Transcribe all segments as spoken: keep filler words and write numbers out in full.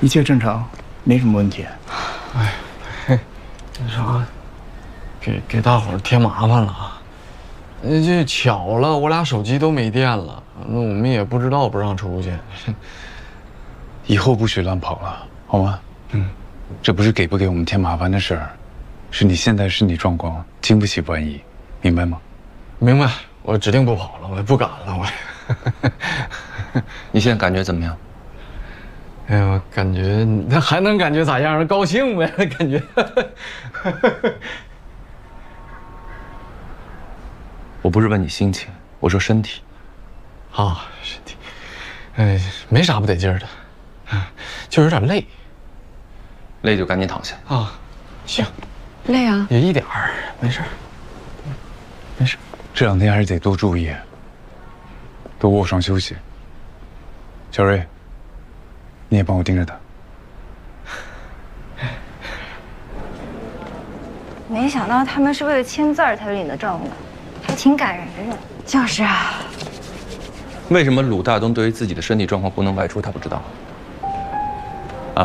一切正常，没什么问题。 哎，嘿，那啥，给给大伙儿添麻烦了啊！呃，这巧了，我俩手机都没电了，那我们也不知道不让出去。 以后不许乱跑了，好吗？嗯，这不是给不给我们添麻烦的事儿，是你现在身体状况经不起万一，明白吗？ 明白，我指定不跑了，我也不敢了，我。 你现在感觉怎么样？ 哎呀，我感觉那还能感觉咋样？高兴呗，感觉。 我不是问你心情，我说身体。 啊，身体，哎，没啥不得劲儿的，就有点累。 累就赶紧躺下啊，行。 累啊？ 也一点儿，没事儿，没事。 这两天还是得多注意，多卧床休息。小瑞，你也帮我盯着他。 没想到他们是为了签字儿才领的证的，还挺感人的。就是啊。 为什么鲁大东对于自己的身体状况不能外出，他不知道？啊？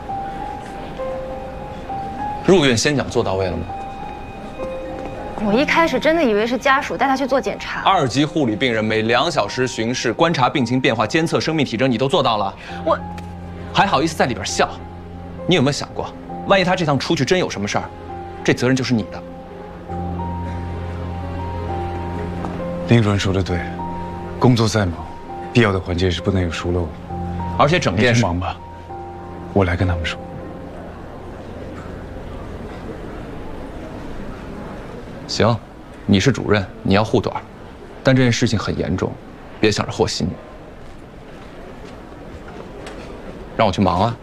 入院先讲做到位了吗？ 我一开始真的以为是家属带他去做检查。 二级护理病人每两小时巡视，观察病情变化，监测生命体征，你都做到了。 我还好意思在里边笑？你有没有想过，万一他这趟出去真有什么事儿，这责任就是你的。 林主任说的对，工作再忙，必要的环节是不能有疏漏的。 而且整件事， 你去忙吧，我来跟他们说。 行，你是主任，你要护短，但这件事情很严重，别想着和稀泥。让我去忙啊！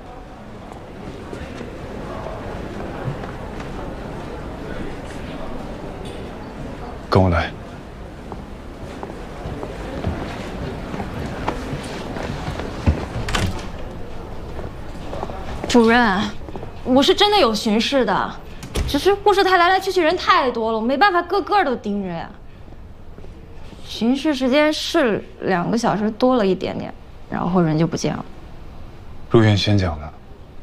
跟我来。 主任，我是真的有巡视的。只是护士台来来去去人太多了，我没办法个个都盯着呀。巡视时间是两个小时多了一点点，然后人就不见了。 入院宣讲的。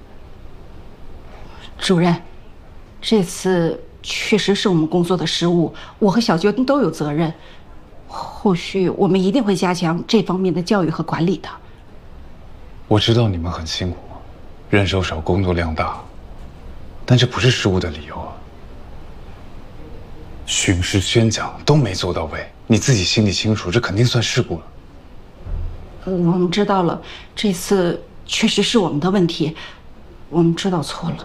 主任，这次确实是我们工作的失误，我和小娟都有责任。后续我们一定会加强这方面的教育和管理的。 我知道你们很辛苦，人手少，工作量大。但这不是失误的理由啊！巡视宣讲都没做到位，你自己心里清楚，这肯定算事故了。 我们知道了，这次确实是我们的问题，我们知道错了。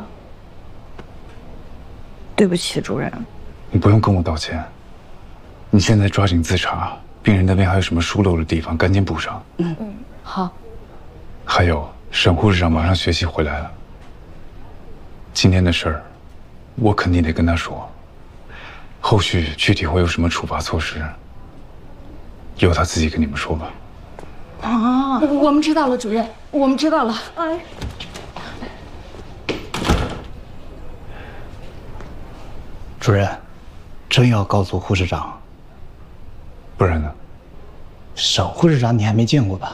对不起，主任。 你不用跟我道歉，你现在抓紧自查，病人那边还有什么疏漏的地方，赶紧补上。 嗯嗯，好。 还有，沈护士长马上学习回来了。今天的事儿，我肯定得跟他说。后续具体会有什么处罚措施，由他自己跟你们说吧。 啊，我们知道了，主任，我们知道了。哎， 主任，真要告诉护士长？ 不然呢？ 沈护士长你还没见过吧？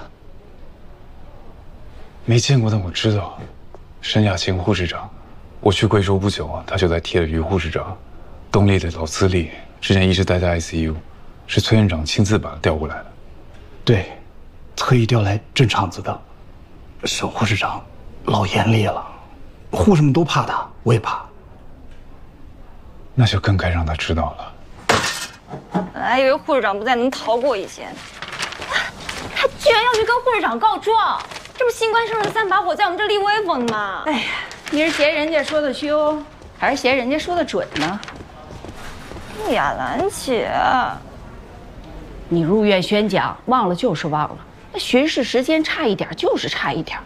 没见过，但我知道，沈雅琴护士长。我去贵州不久啊，他就在替了于护士长，东丽的老资历，之前一直待在 I C U， 是崔院长亲自把他调过来的。 对，特意调来镇场子的。沈护士长老严厉了，护士们都怕他，我也怕。 那就更该让他知道了。 本来以为护士长不在能逃过一劫呢，他居然要去跟护士长告状，这不新官上任三把火，在我们这立威风吗？ 哎呀！你是嫌人家说的凶，还是嫌人家说的准呢？ 雅兰姐， 你入院宣讲忘了就是忘了，那巡视时间差一点就是差一点，